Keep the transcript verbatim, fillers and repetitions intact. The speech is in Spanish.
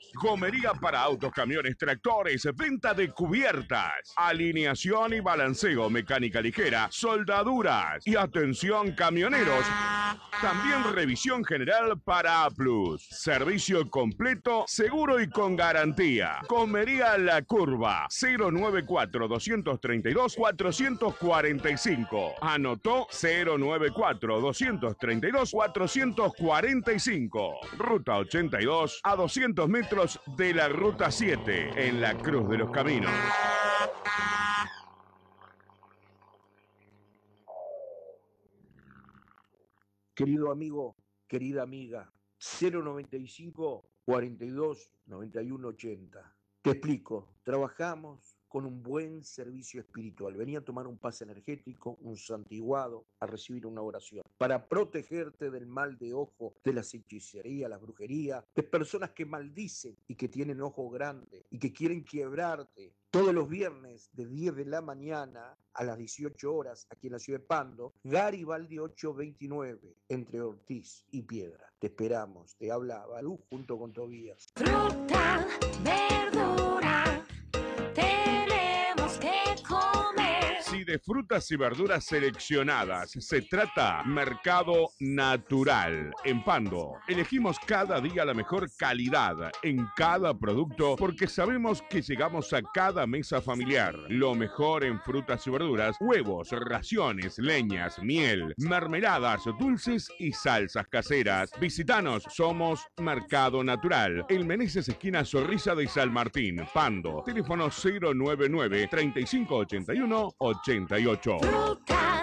camioneros. Gomería para autos, camiones, tractores, venta de cubiertas, alineación y balanceo, mecánica ligera, soldaduras y atención camioneros. También revisión general para A plus. Servicio completo, seguro y con garantía. Gomería La Curva, cero nueve cuatro, dos tres dos, cuatro cuatro cinco. Anotó cero nueve cuatro, dos tres dos, cuatro cuatro cinco. Ruta ochenta y dos a doscientos metros de la Ruta siete, en la Cruz de los Caminos. Querido amigo, querida amiga, cero noventa y cinco, cuarenta y dos, noventa y uno, ochenta. Te explico, trabajamos con un buen servicio espiritual. Venía a tomar un pase energético, un santiguado, a recibir una oración, para protegerte del mal de ojo, de la hechicería, la brujería, de personas que maldicen y que tienen ojo grande y que quieren quebrarte. Todos los viernes de diez de la mañana a las dieciocho horas, aquí en la ciudad de Pando, Garibaldi ochocientos veintinueve, entre Ortiz y Piedra. Te esperamos, te habla Balú junto con Tobías. Fruta, verdura, tenemos que comer. Si de frutas y verduras seleccionadas se trata, Mercado Natural. En Pando, elegimos cada día la mejor calidad en cada producto porque sabemos que llegamos a cada mesa familiar. Lo mejor en frutas y verduras, huevos, raciones, leñas, miel, mermeladas, dulces y salsas caseras. Visítanos, somos Mercado Natural. El Meneses esquina Zorrilla de San Martín, Pando. Teléfono cero nueve nueve, treinta y cinco ochenta y uno, ochenta y ocho. Fruta.